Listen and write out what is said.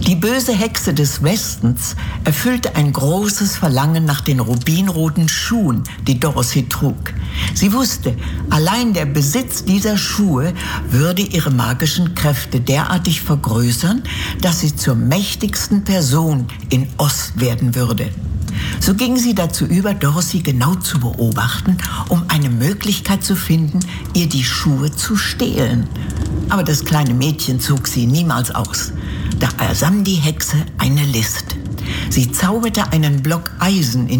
Die böse Hexe des Westens erfüllte ein großes Verlangen nach den rubinroten Schuhen, die Dorothy trug. Sie wusste, allein der Besitz dieser Schuhe würde ihre magischen Kräfte derartig vergrößern, dass sie zur mächtigsten Person in Oz werden würde. So ging sie dazu über, Dorothy genau zu beobachten, um eine Möglichkeit zu finden, ihr die Schuhe zu stehlen. Aber das kleine Mädchen zog sie niemals aus. Da ersann die Hexe eine List. Sie zauberte einen Block Eisen in